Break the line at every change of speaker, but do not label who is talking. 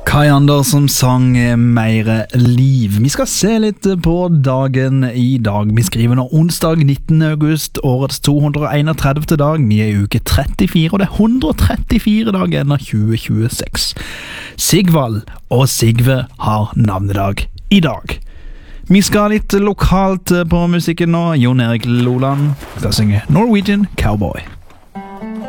Kai Anders som sang Meire liv. Vi skal se litt på dagen i dag. Vi skriver nå onsdag 19. august, årets 231. dag. Vi er i uke 34, og det er 134 dager enda 2026. Sigvald og Sigve har navnedag i dag. Vi skal litt lokalt på musikken nå. Jon Erik Loland skal synge Norwegian Cowboy.